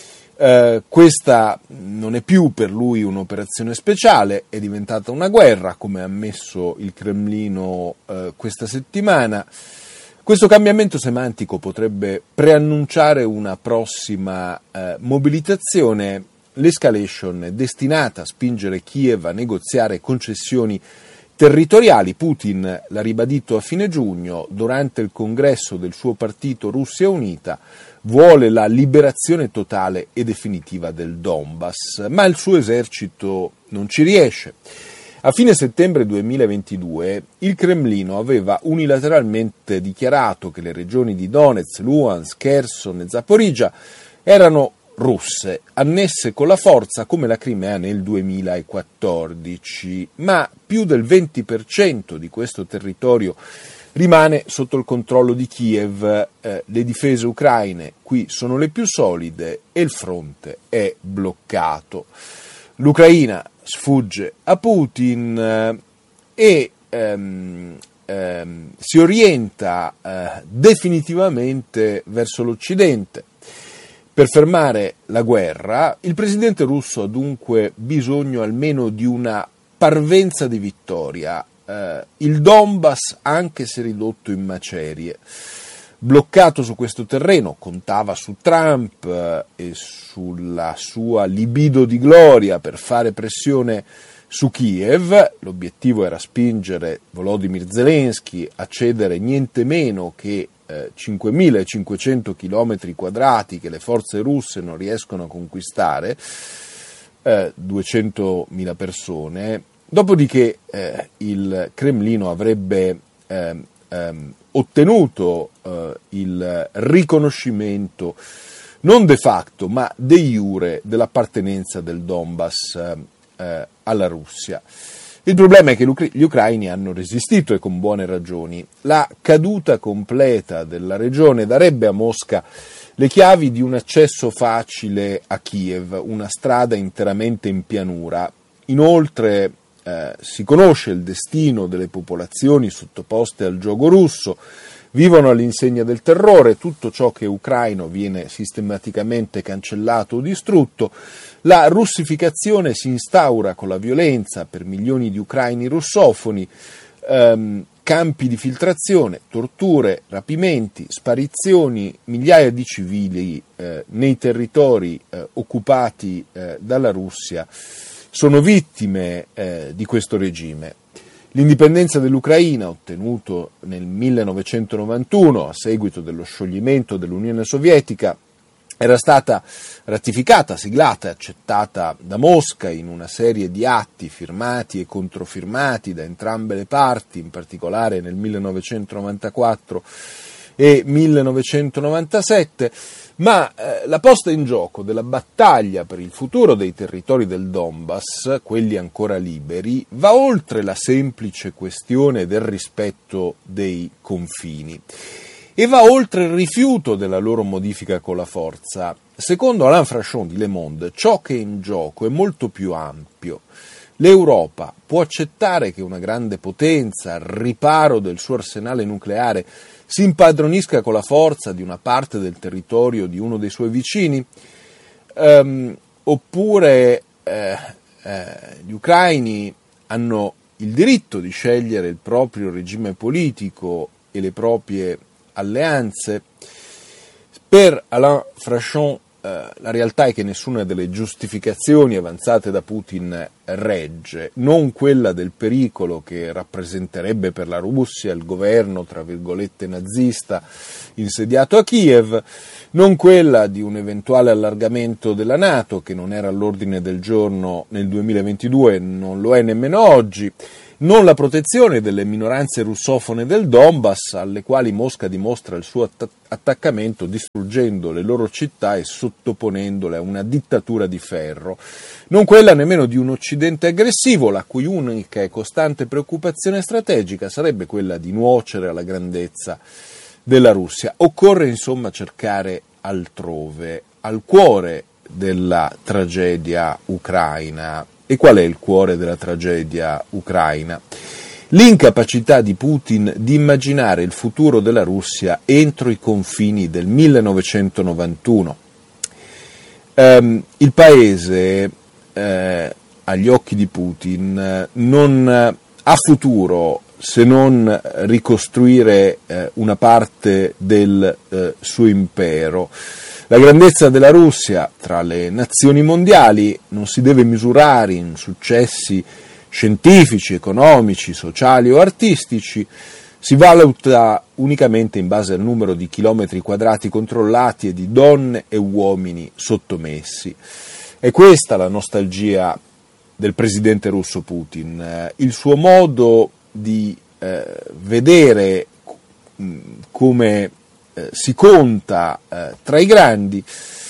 [SPEAKER 8] Eh, questa non è più per lui un'operazione speciale, è diventata una guerra, come ha ammesso il Cremlino eh, questa settimana. Questo cambiamento semantico potrebbe preannunciare una prossima eh, mobilitazione. L'escalation è destinata a spingere Kiev a negoziare concessioni territoriali. Putin l'ha ribadito a fine giugno durante il congresso del suo partito Russia Unita, vuole la liberazione totale e definitiva del Donbass, ma il suo esercito non ci riesce. A fine settembre duemilaventidue il Cremlino aveva unilateralmente dichiarato che le regioni di Donetsk, Luhansk, Kherson e Zaporizhzhia erano russe, annesse con la forza come la Crimea nel duemilaquattordici, ma più del venti per cento di questo territorio rimane sotto il controllo di Kiev. Eh, le difese ucraine qui sono le più solide e il fronte è bloccato. L'Ucraina sfugge a Putin eh, e ehm, ehm, si orienta eh, definitivamente verso l'Occidente. Per fermare la guerra, il presidente russo ha dunque bisogno almeno di una parvenza di vittoria. Eh, il Donbass, anche se ridotto in macerie, bloccato su questo terreno, contava su Trump eh, e sulla sua libido di gloria per fare pressione su Kiev. L'obiettivo era spingere Volodymyr Zelensky a cedere niente meno che cinquemilacinquecento chilometri quadrati che le forze russe non riescono a conquistare, eh, duecentomila persone, dopodiché eh, il Cremlino avrebbe eh, ehm, ottenuto eh, il riconoscimento non de facto ma de iure dell'appartenenza del Donbass eh, alla Russia. Il problema è che gli ucraini hanno resistito e con buone ragioni. La caduta completa della regione darebbe a Mosca le chiavi di un accesso facile a Kiev, una strada interamente in pianura. Inoltre eh, si conosce il destino delle popolazioni sottoposte al giogo russo, vivono all'insegna del terrore, tutto ciò che è ucraino viene sistematicamente cancellato o distrutto. La russificazione si instaura con la violenza per milioni di ucraini russofoni, ehm, campi di filtrazione, torture, rapimenti, sparizioni, migliaia di civili eh, nei territori eh, occupati eh, dalla Russia sono vittime eh, di questo regime. L'indipendenza dell'Ucraina, ottenuto nel millenovecentonovantuno a seguito dello scioglimento dell'Unione Sovietica, era stata ratificata, siglata e accettata da Mosca in una serie di atti firmati e controfirmati da entrambe le parti, in particolare nel millenovecentonovantaquattro e millenovecentonovantasette, ma eh, la posta in gioco della battaglia per il futuro dei territori del Donbass, quelli ancora liberi, va oltre la semplice questione del rispetto dei confini e va oltre il rifiuto della loro modifica con la forza. Secondo Alain Frachon di Le Monde, ciò che è in gioco è molto più ampio. L'Europa può accettare che una grande potenza, al riparo del suo arsenale nucleare, si impadronisca con la forza di una parte del territorio di uno dei suoi vicini? Um, oppure eh, eh, gli ucraini hanno il diritto di scegliere il proprio regime politico e le proprie alleanze? Per Alain Frachon eh, la realtà è che nessuna delle giustificazioni avanzate da Putin regge, non quella del pericolo che rappresenterebbe per la Russia il governo, tra virgolette, nazista insediato a Kiev, non quella di un eventuale allargamento della NATO, che non era all'ordine del giorno nel duemilaventidue e non lo è nemmeno oggi, non la protezione delle minoranze russofone del Donbass, alle quali Mosca dimostra il suo att- attaccamento distruggendo le loro città e sottoponendole a una dittatura di ferro, non quella nemmeno di un Occidente aggressivo, la cui unica e costante preoccupazione strategica sarebbe quella di nuocere alla grandezza della Russia. Occorre insomma cercare altrove, al cuore della tragedia ucraina. E qual è il cuore della tragedia ucraina? L'incapacità di Putin di immaginare il futuro della Russia entro i confini del millenovecentonovantuno. Um, il paese, eh, agli occhi di Putin, non ha futuro se non ricostruire eh, una parte del eh, suo impero. La grandezza della Russia tra le nazioni mondiali non si deve misurare in successi scientifici, economici, sociali o artistici, si valuta unicamente in base al numero di chilometri quadrati controllati e di donne e uomini sottomessi. È questa la nostalgia del presidente russo Putin, il suo modo di eh, vedere come eh, si conta eh, tra i grandi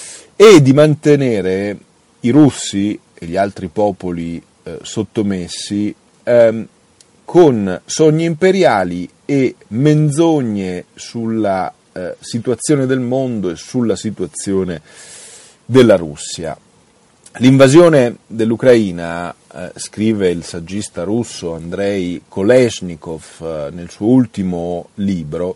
[SPEAKER 8] e di mantenere i russi e gli altri popoli eh, sottomessi ehm, con sogni imperiali e menzogne sulla eh, situazione del mondo e sulla situazione della Russia. L'invasione dell'Ucraina, eh, scrive il saggista russo Andrei Kolesnikov eh, nel suo ultimo libro,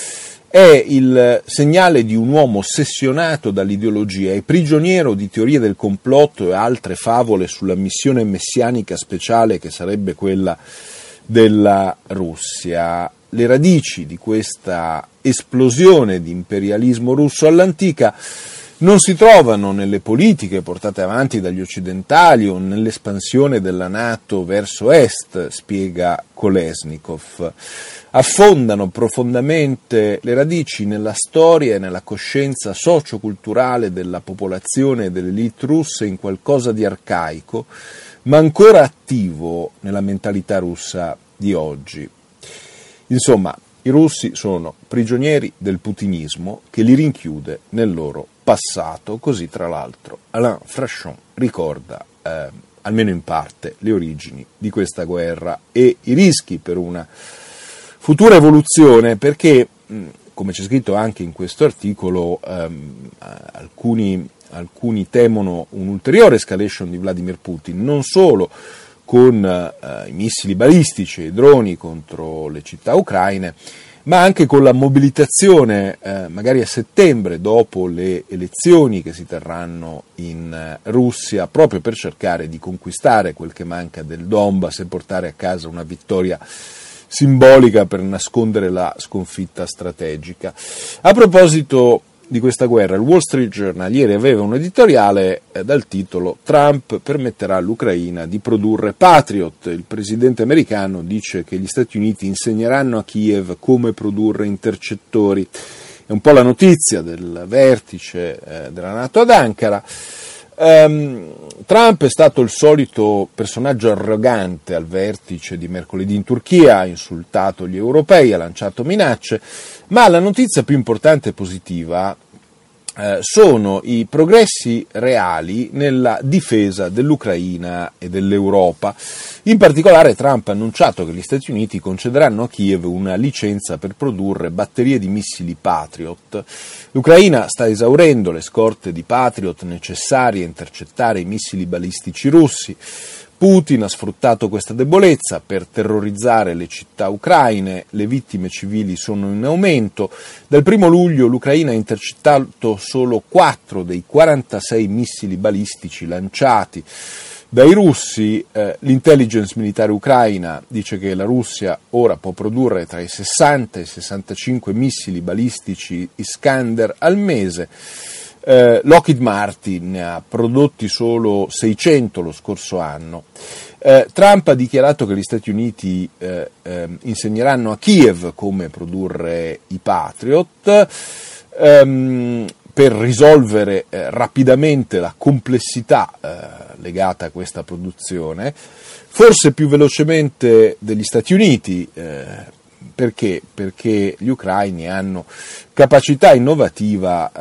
[SPEAKER 8] è il segnale di un uomo ossessionato dall'ideologia e prigioniero di teorie del complotto e altre favole sulla missione messianica speciale che sarebbe quella della Russia. Le radici di questa esplosione di imperialismo russo all'antica non si trovano nelle politiche portate avanti dagli occidentali o nell'espansione della NATO verso est, spiega Kolesnikov. Affondano profondamente le radici nella storia e nella coscienza socioculturale della popolazione e dell'elite russe in qualcosa di arcaico, ma ancora attivo nella mentalità russa di oggi. Insomma, i russi sono prigionieri del putinismo che li rinchiude nel loro passato, così tra l'altro Alain Frachon ricorda, eh, almeno in parte, le origini di questa guerra e i rischi per una futura evoluzione, perché, mh, come c'è scritto anche in questo articolo, ehm, alcuni, alcuni temono un'ulteriore escalation di Vladimir Putin, non solo con eh, i missili balistici e i droni contro le città ucraine, ma anche con la mobilitazione, eh, magari a settembre, dopo le elezioni che si terranno in eh, Russia, proprio per cercare di conquistare quel che manca del Donbass e portare a casa una vittoria simbolica per nascondere la sconfitta strategica. A proposito di questa guerra, il Wall Street Journal ieri aveva un editoriale eh, dal titolo «Trump permetterà all'Ucraina di produrre Patriot». Il presidente americano dice che gli Stati Uniti insegneranno a Kiev come produrre intercettori è un po' la notizia del vertice eh, della NATO ad Ankara. Um, Trump è stato il solito personaggio arrogante al vertice di mercoledì in Turchia, ha insultato gli europei, ha lanciato minacce, ma la notizia più importante e positiva eh, sono i progressi reali nella difesa dell'Ucraina e dell'Europa. In particolare Trump ha annunciato che gli Stati Uniti concederanno a Kiev una licenza per produrre batterie di missili Patriot. L'Ucraina sta esaurendo le scorte di Patriot necessarie a intercettare i missili balistici russi. Putin ha sfruttato questa debolezza per terrorizzare le città ucraine, le vittime civili sono in aumento. Dal primo luglio l'Ucraina ha intercettato solo quattro dei quarantasei missili balistici lanciati dai russi. Eh, l'intelligence militare ucraina dice che la Russia ora può produrre tra i sessanta e i sessantacinque missili balistici Iskander al mese. Eh, Lockheed Martin ne ha prodotti solo seicento lo scorso anno. Eh, Trump ha dichiarato che gli Stati Uniti eh, eh, insegneranno a Kiev come produrre i Patriot ehm, per risolvere eh, rapidamente la complessità eh, legata a questa produzione, forse più velocemente degli Stati Uniti. Eh, perché? Perché gli ucraini hanno capacità innovativa